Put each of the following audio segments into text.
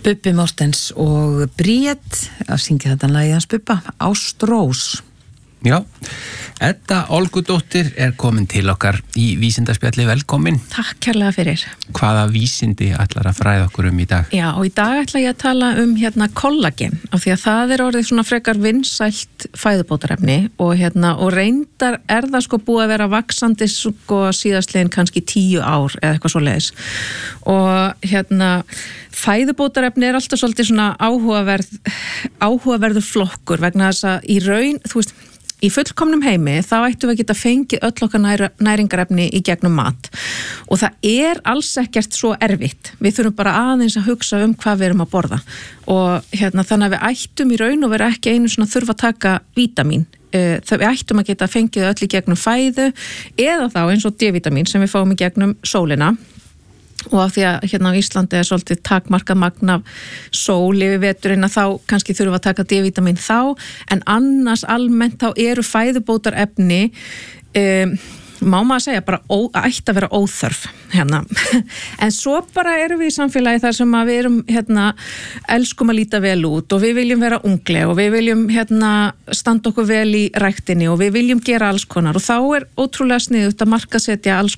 Bubbi Mortens og Bríett að syngja þetta lagið hans Bubba, Ástrós. Já, Edda Olgudóttir er komin til okkar í vísindaspjalli, velkomin. Takk kærlega fyrir. Hvaða vísindi ætlar að fræða okkur í dag? Já, og í dag ætla ég að tala kollagen, af því að það orðið svona frekar vinsælt fæðubótarefni og reyndar það búið að vera vaxandi síðastliðin kannski 10 ár eða eitthvað svoleiðis. Og fæðubótarefni alltaf svolítið svona áhugaverður flokkur vegna þess að í raun, þú veist, í fullkomnum heimi þá ættum við að geta fengið öll okkar næringarefni í gegnum mat og það alls ekkert svo erfitt. Við þurfum bara aðeins að hugsa hvað við erum að borða og þannig að við ættum í raun og vera ekki einu svona þurfa að taka vítamín. Við ættum að geta fengið öll í gegnum fæðu eða þá eins og D-vítamín sem við fáum í gegnum sólina. Og af því að á Íslandi svolítið takmarkað magn af sól yfir veturinn að þá kannski þurfum að taka D-vítamín þá, en annars almennt þá eru fæðubótarefni má maður segja bara ætti að vera óþörf en svo bara erum við í samfélagi þar sem að við erum elskum að líta vel út og við viljum vera ungleg og við viljum standa okkur vel í ræktinni og við viljum gera alls konar og þá ótrúlega sniðugt að markasetja alls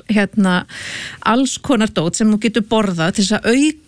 konar dót sem þú getur borðað til þess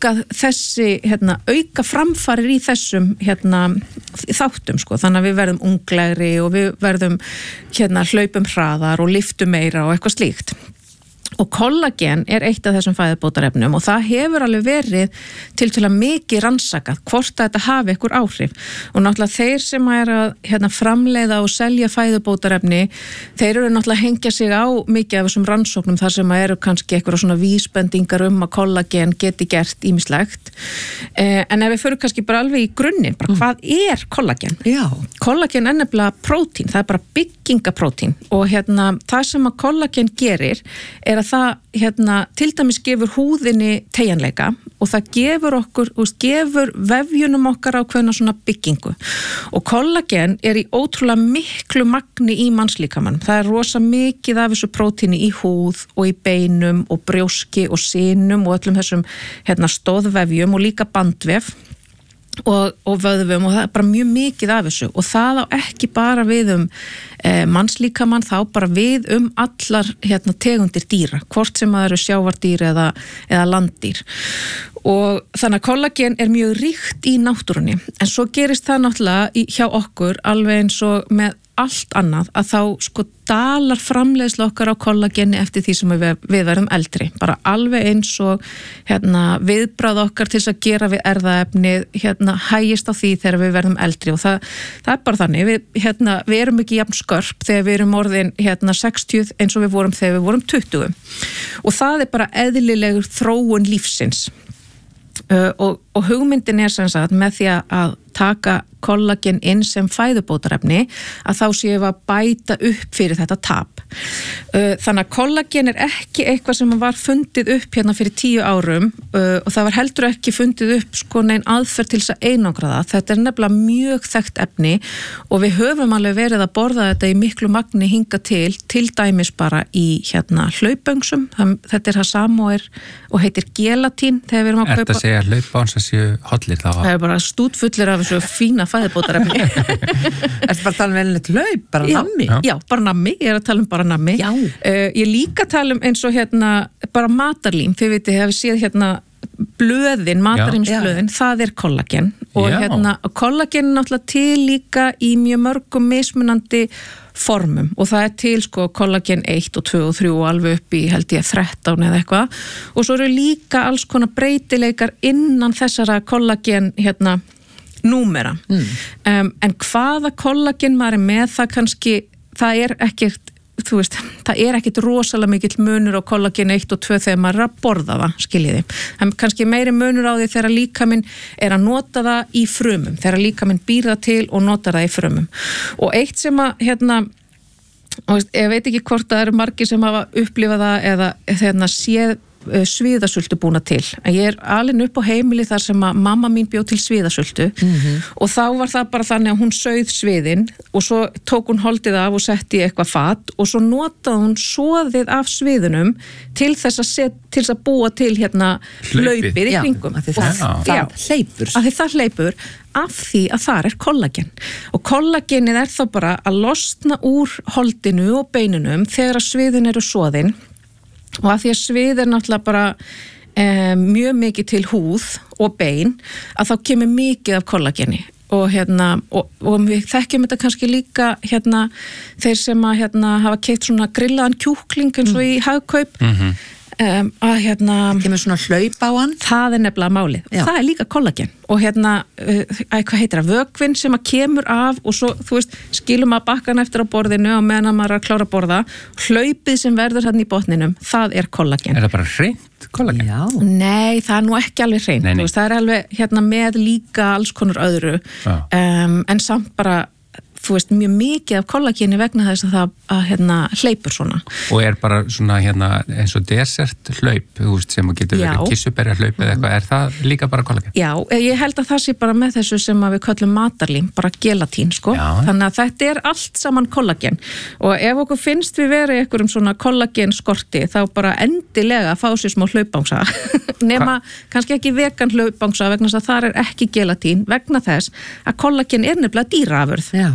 að auka framfarir í þessum þáttum þannig að við verðum unglegri og við verðum hlaupum hraðar og lyftum meira og eitthvað slíkt. Og kollagen eitt af þessum fæðubótarefnum og það hefur alveg verið tiltölulega mikið rannsakað hvort þetta hafi einhver áhrif og náttúrulega þeir sem að framleiða og selja fæðubótarefni þeir eru náttúrulega að hengja sig á mikið af þessum rannsóknum þar sem eru kannski eitthvað svona vísbendingar að kollagen geti gert ýmislegt en ef við förum kannski bara alveg í grunninn bara hvað kollagen? Já. Kollagen nefnilega prótín, það bara byggingaprótín og það sem að kollagen gerir að það til dæmis gefur húðinni teygjanleika og það gefur vefjunum okkar ákveðna svona byggingu og kollagen í ótrúlega miklu magni í mannslíkamann. Það rosa mikið af þessu prótíni í húð og í beinum og brjóski og sinum og öllum þessum stóðvefjum og líka bandvef og vöðvum og það bara mjög mikið af þessu og það á ekki bara við mannslíkamann, þá bara við allar tegundir dýra, hvort sem það eru sjávardýr eða landdýr og þannig að kollagen mjög ríkt í náttúrunni en svo gerist það náttúrulega hjá okkur alveg eins og með allt annað að þá dalar framleiðsla okkar á kollageni eftir því sem við verðum eldri, bara alveg eins og viðbragð okkar til þess að gera við erfðaefnið hægist á því þegar við verðum eldri og það bara þannig, við erum ekki jafn skörp þegar við erum orðin 60 eins og við vorum þegar við vorum 20 og það bara eðlilegur þróun lífsins og hugmyndin sem sagt með því að taka kollagen inn sem fæðubótarefni að þá séum við að bæta upp fyrir þetta tap. Þannig að kollagen ekki eitthvað sem var fundið upp fyrir 10 árum og það var heldur ekki fundið upp nein aðferð til þess að einangra það. Þetta nefnilega mjög þekkt efni og við höfum alveg verið að borða þetta í miklu magni hinga til dæmis bara í hlaupöngsum. Þetta það sama og heitir gelatín þegar við erum að kaupa. Þetta segja hlaupáns að séu hollir þá? Það bara stútfullir af þessu fína fæðubótarefni. Ertu bara að tala um velnett hlaup, bara nammi? Já, bara nammi, ég að tala um bara nammi. Já. Ég líka tala um eins og bara matarlím, þið vitið, hefur séð blöðin, matarlímsblöðin, það kollagen og kollagen náttúrulega til líka í mjög mörgum mismunandi formum og það til kollagen 1 og 2 og 3 og alveg upp í held ég 13 eða eitthvað og svo eru líka alls konar breytileikar innan þessara kollagen númera en hvaða kollagen maður með það kannski, það ekkert þú veist, það ekkert rosalega mikill munur á kollagen 1 og 2 þegar maður að borða það, skiljiði. Það kannski meiri munur á því þegar líkaminn að nota það í frumum, þegar líkaminn býr það til og notar það í frumum. Og eitt sem að, ég veit ekki hvort það eru margir sem hafa upplifað það eða séð sviðasultu búna til. Ég alin upp á heimili þar sem að mamma mín bjó til sviðasultu og þá var það bara þannig að hún sauð sviðin og svo tók hún holdið af og setti í eitthvað fat og svo notaði hún soðið af sviðunum til þess að búa til hérna hlaupið í kringum. Það hleypur. Af því það hleypur af því að þar kollagen og kollagenið þá bara að losna úr holdinu og beinunum þegar að sviðin eru soðin og af því að svið náttúrulega bara mjög mikið til húð og bein að þá kemur mikið af kollageni og og við þekkjum þetta kannski líka þeir sem að hafa keypt svona grillaðan kjúkling eins og í Hagkaup að kemur svona hlaup á hann. Það nefnilega málið og það líka kollagen og hvað heitir það, vökvinn sem að kemur af og svo, þú veist, skilum að bakkan eftir á borðinu og meðan maður að klára að borða hlaupið sem verður í botninum, það kollagen. Það bara hreint kollagen? Já. Nei, það nú ekki alveg hreint, þú veist, það alveg með líka alls konar öðru en samt bara þú veist, mjög mikið af kollageni vegna þess að það hleypur svona. Og bara svona eins og desert hlaup, þú veist, sem getur verið kissuberja hlaup eða eitthvað, það líka bara kollagen? Já, ég held að það sé bara með þessu sem að við köllum matarlím, bara gelatín, sko. Já. Þannig að þetta allt saman kollagen og ef okkur finnst við verið einhverjum svona kollagen skorti, þá bara endilega fá sér smá hlaupbangsa nema kannski ekki vegan hlaupbangsa vegna þess að það ekki gelatín vegna þess að kollagen nefnilega dýraafurð. Já.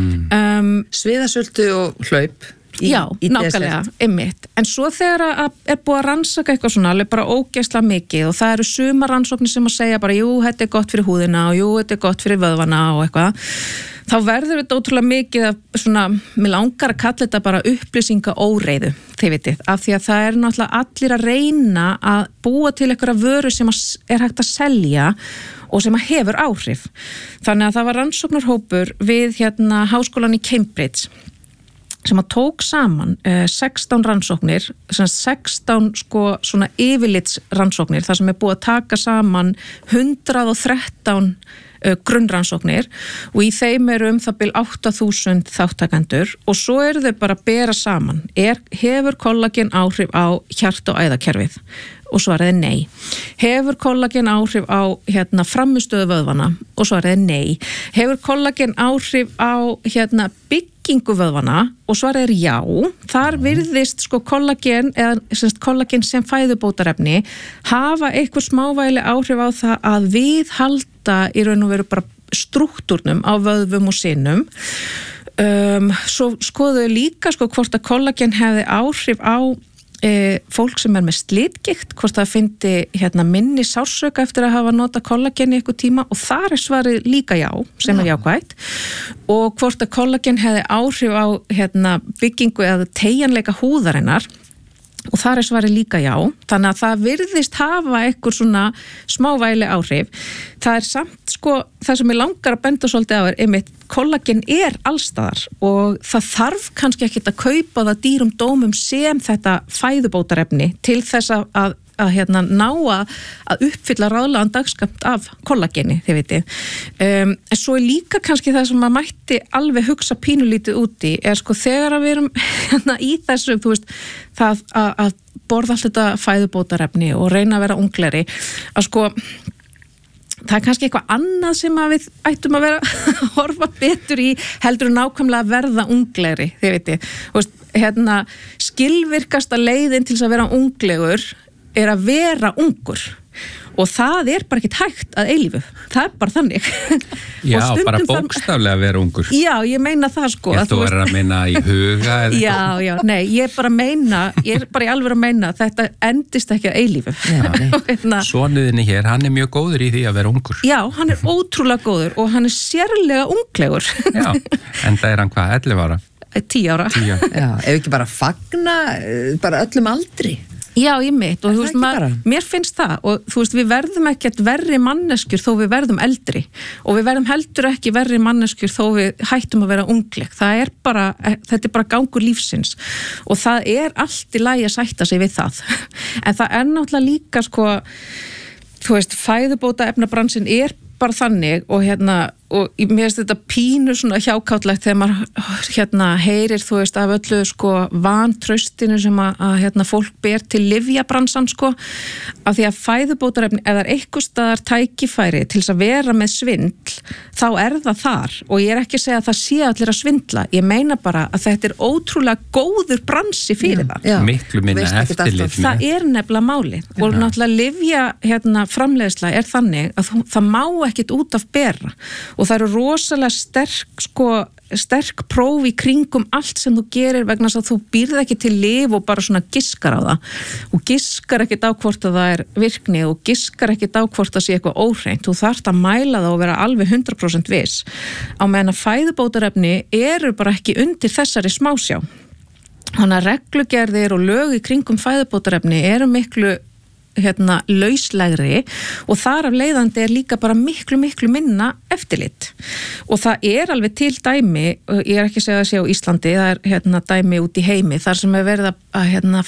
Sviðasöldu og hlaup Já, nákvæmlega, einmitt. En svo þegar að búið að rannsaka eitthvað svona, alveg bara ógeðslega mikið og það eru sumar rannsóknir sem að segja bara, jú, þetta gott fyrir húðina og jú, þetta gott fyrir vöðvana og eitthvað, þá verður þetta ótrúlega mikið að svona, mér langar að kalla þetta bara upplýsingaóreiðu, þið vitið, af því að það náttúrulega allir að reyna að búa til einhverja vöru sem hægt að selja og sem að hefur áhrif. Þannig að það var rannsóknarhópur við háskólan í Cambridge sem að tók saman 16 rannsóknir, 16 svona yfirlits rannsóknir, þar sem búið að taka saman 113 grunnrannsóknir og í þeim það bil 8.000 þáttakendur og svo þau bara að bera saman. Hefur kollagen áhrif á hjarta- og æðakerfið? Og svaraði nei. Hefur kollagen áhrif á framistöðu vöðvana? Og svaraði nei. Hefur kollagen áhrif á byggingu vöðvana? Og svaraði já. Þar virðist kollagen sem fæðubótarefni hafa eitthvað smávægileg áhrif á það að viðhalda í raun og veru bara strúktúrnum á vöðvum og sinnum. Svo skoðuðu líka hvort að kollagen hefði áhrif á fólk sem með slitgikt, hvort það fyndi minni sársauka eftir að hafa nota kollagen í eitthvað tíma og þar svarið líka já, sem jákvætt og hvort að kollagen hefði áhrif á byggingu eða teygjanleika húðarinnar og þar svarið líka já, þannig að það virðist hafa eitthvað svona smávægileg áhrif. Það samt það sem ég langar að benda svolítið á einmitt, kollagen allstaðar og það þarf kannski ekki að kaupa það dýrum dómum sem þetta fæðubótarefni til þess að ná að uppfylla ráðlegan dagskamt af kollageni, þið vitið. En svo líka kannski það sem maður mætti alveg hugsa pínulítið úti þegar að við erum í þessu, þú veist, það að borða allt þetta fæðubótarefni og reyna að vera unglegri, að það kannski eitthvað annað sem að við ættum að vera að horfa betur í heldur nákvæmlega að verða unglegri, þið vitið. Skilvirkasta leiðin til þess að vera unglegur að vera ungur og það bara ekkert hægt að eilífu, það bara þannig. Já, bara bókstaflega að vera ungur. Já, ég meina það Ég þú verður að meina í huga eða Já, nei, ég bara í alveg að meina þetta endist ekki að eilífu. Sonuðinni hér, hann mjög góður í því að vera ungur. Já, hann ótrúlega góður og hann sérlega unglegur. Já, en það hann hvað, 11 ára? 10 ára. Já, ef ekki bara fagna bara öllum aldri. Já, ég mitt og þú veist, mér finnst það og þú veist, við verðum ekkert verri manneskjur þó við verðum eldri og við verðum heldur ekki verri manneskjur þó við hættum að vera ungleg. Þetta bara gangur lífsins og það allt í lagi að sætta sig við það. En það náttúrulega líka, þú veist, fæðubótaefnabransin bara þannig og og mér finnst þetta pínu svona hjákátlegt þegar maður heyrir, þú veist, af öllu vantraustinu sem að fólk ber til lyfjabransan af því að fæðubótarefni, ef það eitthvað staðar tækifæri til þess að vera með svindl, þá það þar og ég ekki að segja að það sé allir að svindla, ég meina bara að þetta ótrúlega góður bransi fyrir það. Miklu minna eftirlit. Það nefnilega málið og náttúrulega lyfja framleiðsla þannig að það má ekkit út af bera og það eru rosalega sterk próf í kringum allt sem þú gerir vegna þess að þú býrð ekki til lyf og bara svona giskar á það og giskar ekkit á hvort að það virkni og giskar ekkit á hvort að sé eitthvað óhreint, þú þarft að mæla það og vera alveg 100% viss á meðan að fæðubótarefni eru bara ekki undir þessari smásjá. Þannig að reglugerðir og lög í kringum fæðubótarefni eru miklu lauslegri og þar af leiðandi líka bara miklu minna eftirlit og það alveg til dæmi, ég ekki að segja að sé á Íslandi, það dæmi út í heimi þar sem verið að